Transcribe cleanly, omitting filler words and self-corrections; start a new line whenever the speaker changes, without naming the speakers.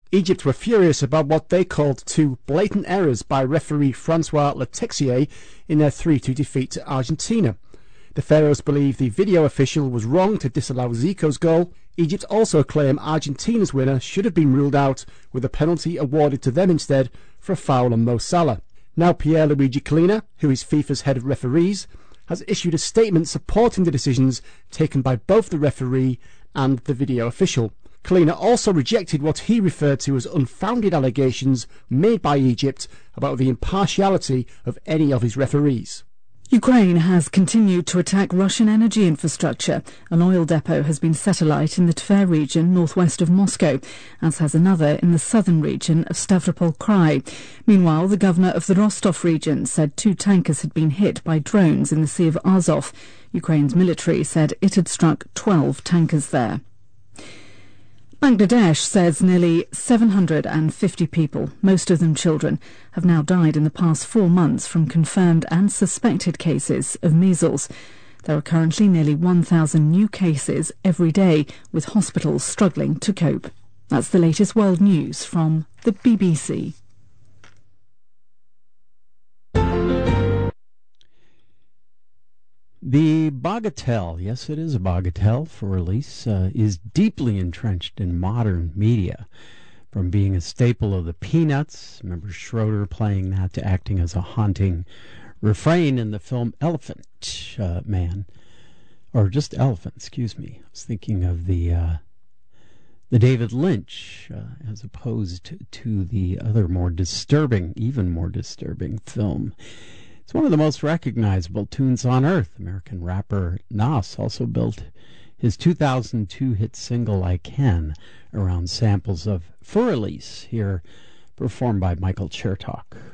Egypt were furious about what they called two blatant errors by referee Francois Letexier in their 3-2 defeat to Argentina. The Pharaohs believe the video official was wrong to disallow Zico's goal. Egypt also claim Argentina's winner should have been ruled out, with a penalty awarded to them instead for a foul on Mo Salah. Now Pierluigi Collina, who is FIFA's head of referees, has issued a statement supporting the decisions taken by both the referee and the video official. Collina also rejected what he referred to as unfounded allegations made by Egypt about the impartiality of any of his referees.
Ukraine has continued to attack Russian energy infrastructure. An oil depot has been set alight in the Tver region northwest of Moscow, as has another in the southern region of Stavropol Krai. Meanwhile, the governor of the Rostov region said 2 tankers had been hit by drones in the Sea of Azov. Ukraine's military said it had struck 12 tankers there. Bangladesh says nearly 750 people, most of them children, have now died in the past 4 months from confirmed and suspected cases of measles. There are currently nearly 1,000 new cases every day, with hospitals struggling to cope. That's the latest world news from the BBC.
The bagatelle, yes it is a bagatelle for release, is deeply entrenched in modern media. From being a staple of the Peanuts, remember Schroeder playing that, to acting as a haunting refrain in the film Elephant Man. Or just Elephant, excuse me. I was thinking of the David Lynch, as opposed to the other more disturbing, even more disturbing film. It's one of the most recognizable tunes on earth. American rapper Nas also built his 2002 hit single I Can around samples of Fur Elise, here performed by Michael Chertok.